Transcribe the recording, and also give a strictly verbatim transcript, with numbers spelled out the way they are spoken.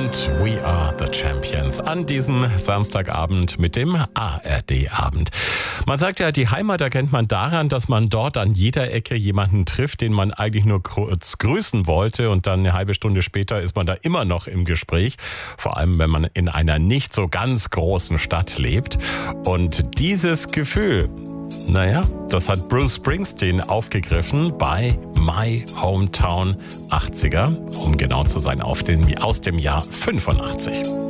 und We Are the Champions an diesem Samstagabend mit dem A R D-Abend. Man sagt ja, die Heimat erkennt man daran, dass man dort an jeder Ecke jemanden trifft, den man eigentlich nur kurz grüßen wollte, und dann eine halbe Stunde später ist man da immer noch im Gespräch. Vor allem, wenn man in einer nicht so ganz großen Stadt lebt. Und dieses Gefühl, naja, das hat Bruce Springsteen aufgegriffen bei My Hometown achtziger, um genau zu sein, auf den, aus dem Jahr fünfundachtzig.